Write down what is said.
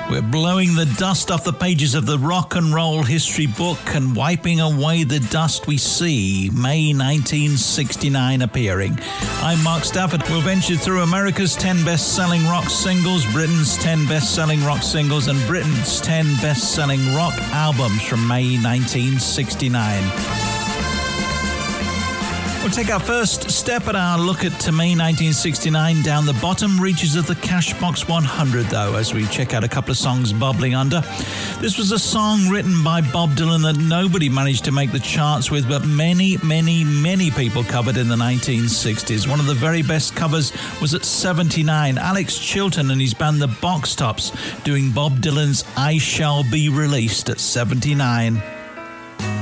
We're blowing the dust off the pages of the rock and roll history book and wiping away the dust we see. May 1969 appearing. I'm Mark Stafford. We'll venture through America's 10 best-selling rock singles, Britain's 10 best-selling rock singles, and Britain's 10 best-selling rock albums from May 1969. We'll take our first step at our look at to May 1969 down the bottom reaches of the Cashbox 100, though, as we check out a couple of songs bubbling under. This was a song written by Bob Dylan that nobody managed to make the charts with, but many, many, many people covered in the 1960s. One of the very best covers was at 79. Alex Chilton and his band The Box Tops doing Bob Dylan's I Shall Be Released at 79.